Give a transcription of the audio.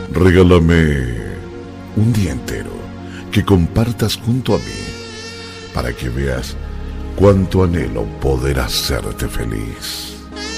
Regálame un día entero que compartas junto a mí para que veas cuánto anhelo poder hacerte feliz.